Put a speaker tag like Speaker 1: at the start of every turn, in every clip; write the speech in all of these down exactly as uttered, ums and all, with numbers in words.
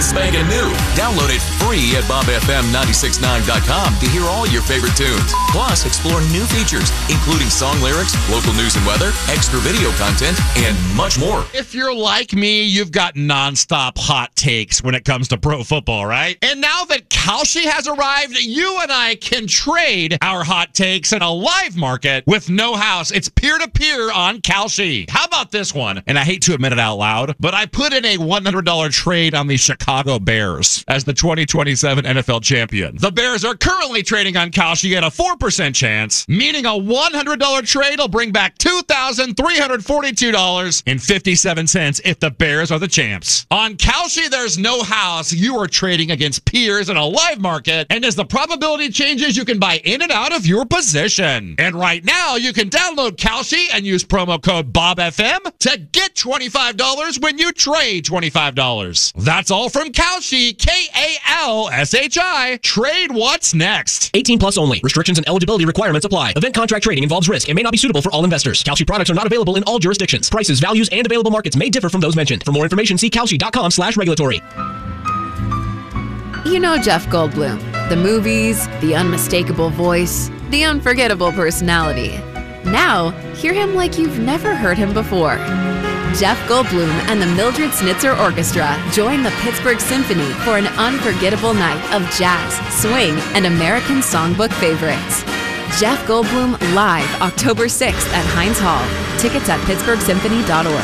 Speaker 1: brand spanking new. Download it free at bob f m nine six nine dot com to hear all your favorite tunes. Plus, explore new features, including song lyrics, local news and weather, extra video content, and much more.
Speaker 2: If you're like me, you've got nonstop hot takes when it comes to pro football, right? And now that Kalshi has arrived, you and I can trade our hot takes in a live market with no house. It's peer-to-peer on Kalshi. How about this one? And I hate to admit it out loud, but I put in a one hundred dollars trade on the Chicago Bears as the twenty twenty-seven N F L champion. The Bears are currently trading on Kalshi at a four percent chance, meaning a one hundred dollars trade will bring back two thousand three hundred forty-two dollars and fifty-seven cents if the Bears are the champs. On Kalshi, there's no house. You are trading against peers in a live market, and as the probability changes, you can buy in and out of your position. And right now, you can download Kalshi and use promo code BobFM to get twenty-five dollars when you trade twenty-five dollars. That's all from Kalshi, K A L S H I. Trade what's next.
Speaker 3: eighteen plus only. Restrictions and eligibility requirements apply. Event contract trading involves risk and may not be suitable for all investors. Kalshi products are not available in all jurisdictions. Prices, values, and available markets may differ from those mentioned. For more information, see kalshi.com slash regulatory.
Speaker 4: You know Jeff Goldblum. The movies, the unmistakable voice, the unforgettable personality. Now, hear him like you've never heard him before. Jeff Goldblum and the Mildred Snitzer Orchestra join the Pittsburgh Symphony for an unforgettable night of jazz, swing, and American songbook favorites. Jeff Goldblum live October sixth at Heinz Hall. Tickets at pittsburgh symphony dot org.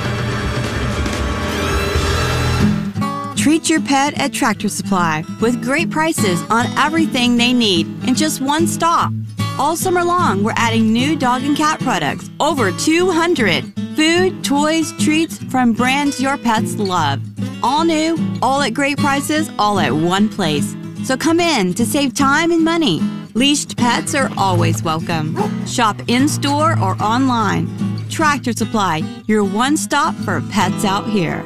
Speaker 5: Treat your pet at Tractor Supply with great prices on everything they need in just one stop. All summer long, we're adding new dog and cat products, over two hundred. Food, toys, treats from brands your pets love. All new, all at great prices, all at one place. So come in to save time and money. Leashed pets are always welcome. Shop in-store or online. Tractor Supply, your one stop for pets out here.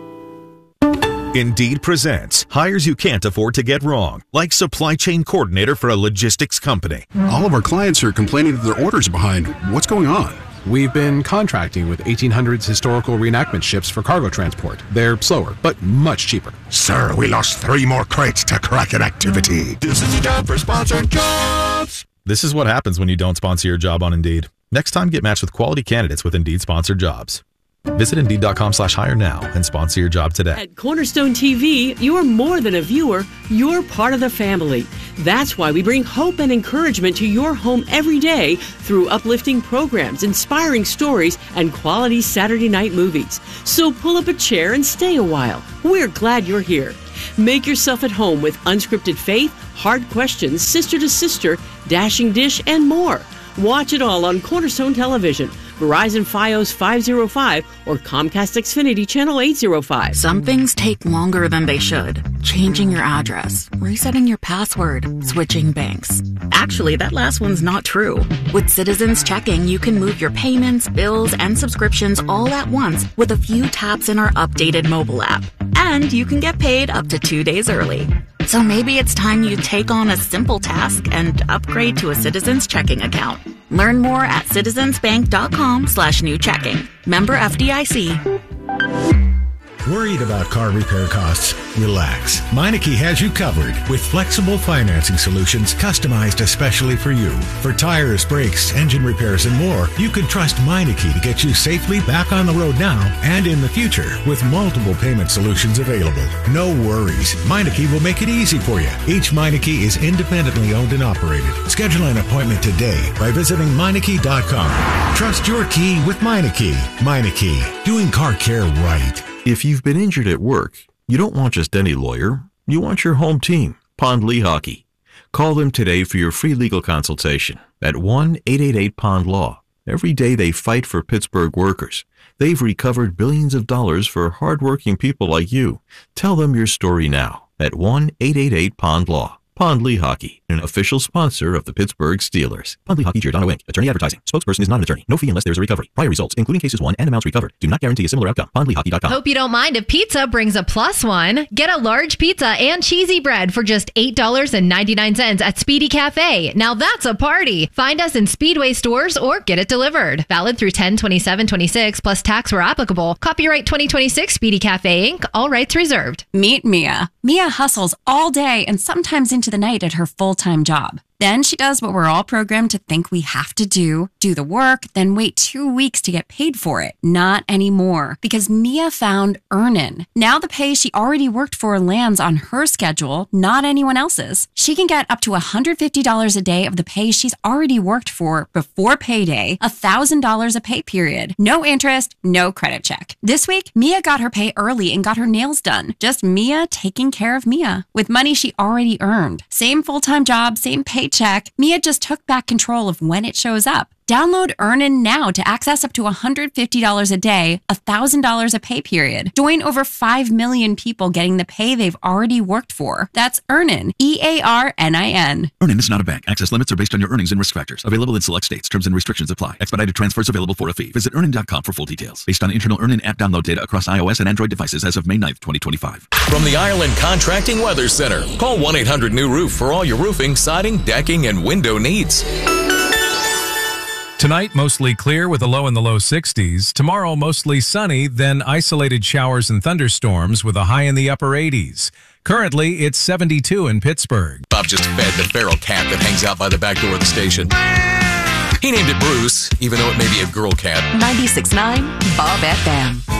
Speaker 6: Indeed presents hires you can't afford to get wrong, like supply chain coordinator for a logistics company.
Speaker 7: All of our clients are complaining that their orders are behind. What's going on?
Speaker 8: We've been contracting with eighteen hundreds historical reenactment ships for cargo transport. They're slower, but much cheaper.
Speaker 7: Sir, we lost three more crates to Kraken activity. This is the job for sponsored jobs.
Speaker 9: This is what happens when you don't sponsor your job on Indeed. Next time, get matched with quality candidates with Indeed sponsored jobs. Visit Indeed.com slash hire now and sponsor your job today.
Speaker 10: At Cornerstone T V, you're more than a viewer, you're part of the family. That's why we bring hope and encouragement to your home every day through uplifting programs, inspiring stories, and quality Saturday night movies. So pull up a chair and stay a while. We're glad you're here. Make yourself at home with unscripted faith, hard questions, sister to sister, dashing dish, and more. Watch it all on Cornerstone Television, Verizon Fios five oh five, or Comcast Xfinity Channel eight oh five.
Speaker 11: Some things take longer than they should. Changing your address, resetting your password, switching banks. Actually, that last one's not true. With Citizens Checking, you can move your payments, bills, and subscriptions all at once with a few taps in our updated mobile app. And you can get paid up to two days early. So maybe it's time you take on a simple task and upgrade to a Citizens Checking account. Learn more at citizensbank.com slash new checking. Member F D I C.
Speaker 12: Worried about car repair costs? Relax. Meineke has you covered with flexible financing solutions customized especially for you. For tires, brakes, engine repairs, and more, you can trust Meineke to get you safely back on the road now and in the future with multiple payment solutions available. No worries. Meineke will make it easy for you. Each Meineke is independently owned and operated. Schedule an appointment today by visiting Meineke dot com. Trust your key with Meineke. Meineke, doing car care right.
Speaker 13: If you've been injured at work, you don't want just any lawyer. You want your home team, Pond Lehocky. Call them today for your free legal consultation at one eight eight eight Pond Law. Every day they fight for Pittsburgh workers. They've recovered billions of dollars for hardworking people like you. Tell them your story now at one eight eight eight Pond Law. Pond Lehocky, an official sponsor of the Pittsburgh Steelers. Pond Lehocky, Giordano Incorporated. Attorney advertising. Spokesperson is not an attorney. No fee unless there is a recovery. Prior results, including cases won and amounts recovered, do not guarantee a similar outcome. pond lehocky dot com.
Speaker 14: Hope you don't mind if pizza brings a plus one. Get a large pizza and cheesy bread for just eight dollars and ninety-nine cents at Speedy Cafe. Now that's a party. Find us in Speedway stores or get it delivered. Valid through ten twenty-seven twenty-six plus tax where applicable. Copyright twenty twenty-six Speedy Cafe, Incorporated. All rights reserved.
Speaker 15: Meet Mia. Mia hustles all day and sometimes into the night at her full-time job. Then she does what we're all programmed to think we have to do, do the work, then wait two weeks to get paid for it. Not anymore, because Mia found Earnin. Now the pay she already worked for lands on her schedule, not anyone else's. She can get up to one hundred fifty dollars a day of the pay she's already worked for before payday, one thousand dollars a pay period. No interest, no credit check. This week, Mia got her pay early and got her nails done. Just Mia taking care of Mia with money she already earned. Same full-time job, same pay check. Mia just took back control of when it shows up. Download Earnin now to access up to one hundred fifty dollars a day, one thousand dollars a pay period. Join over five million people getting the pay they've already worked for. That's Earnin, E A R N I N.
Speaker 16: Earnin is not a bank. Access limits are based on your earnings and risk factors. Available in select states. Terms and restrictions apply. Expedited transfers available for a fee. Visit earnin dot com for full details. Based on internal Earnin app download data across iOS and Android devices as of May ninth, twenty twenty-five.
Speaker 1: From the Ireland Contracting Weather Center, call one eight hundred new roof for all your roofing, siding, decking, and window needs.
Speaker 17: Tonight, mostly clear with a low in the low sixties. Tomorrow, mostly sunny, then isolated showers and thunderstorms with a high in the upper eighties. Currently, it's seventy-two in Pittsburgh.
Speaker 1: Bob just fed the feral cat that hangs out by the back door of the station. He named it Bruce, even though it may be a girl cat.
Speaker 18: ninety-six point nine Bob F M.